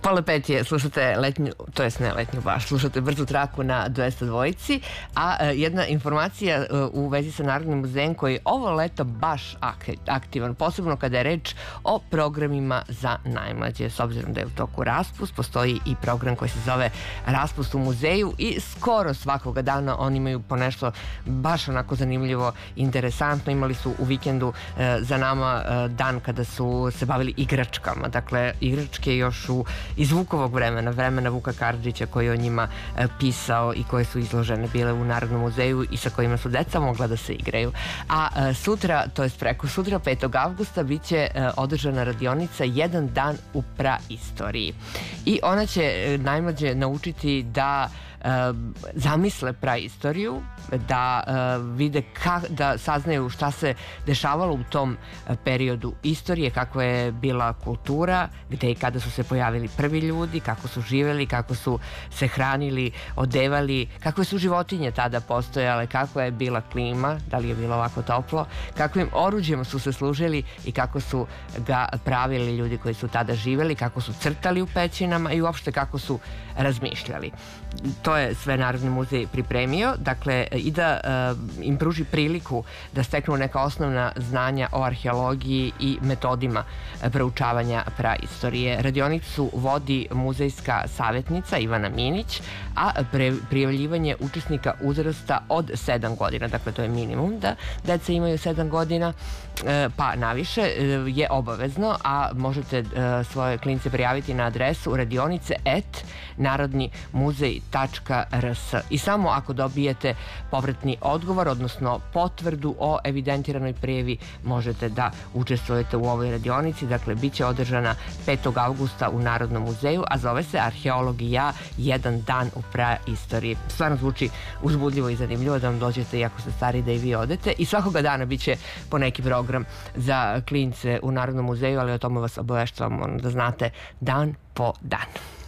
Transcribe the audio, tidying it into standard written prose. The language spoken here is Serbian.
Pola 5 je, slušate letnju, to jest ne letnju baš, slušate brzu traku na 202, a jedna informacija u vezi sa Narodnim muzejem koji je ovo leto baš aktivan, posebno kada je reč o programima za najmlađe. S obzirom da je u toku raspust, postoji i program koji se zove Raspust u muzeju i skoro svakoga dana oni imaju po nešto baš onako zanimljivo, interesantno. Imali su u vikendu za nama dan kada su se bavili igračkama, dakle igračke još iz Vukovog vremena Vuka Karadžića koji je o njima pisao i koje su izložene bile u Narodnom muzeju i sa kojima su deca mogla da se igraju. A sutra, to je preko sutra, 5. avgusta, bit će održana radionica Jedan dan u praistoriji. I ona će najmlađe naučiti da zamisle praistoriju, da vide, da saznaju šta se dešavalo u tom periodu istorije, kakva je bila kultura, gde i kada su se pojavili prvi ljudi, kako su živeli, kako su se hranili, odevali, kakve su životinje tada postojale, kakva je bila klima, da li je bilo ovako toplo, kakvim oruđem su se služili i kako su ga pravili ljudi koji su tada živeli, kako su crtali u pećinama i uopšte kako su razmišljali. To je sve Narodni muzej pripremio, dakle, i da im pruži priliku da steknu neka osnovna znanja o arheologiji i metodima proučavanja praistorije. Radionicu vodi muzejska savjetnica Ivana Minić, a prijavljivanje učesnika uzrasta od 7 godina, dakle to je minimum da deca imaju 7 godina, pa naviše, je obavezno, a možete svoje klince prijaviti na adresu radionice@narodnimuzej.rs i samo ako dobijete povratni odgovor, odnosno potvrdu o evidentiranoj prijavi, možete da učestvujete u ovoj radionici. Dakle, bit će održana 5. avgusta u Narodnom muzeju, a zove se Arheologija Jedan dan u praistoriji. Stvarno zvuči uzbudljivo i zanimljivo da vam dođete, iako ste stari, da i vi odete. I svakoga dana bit će po neki program za klince u Narodnom muzeju, ali o tome vas obaveštavam da znate dan po dan.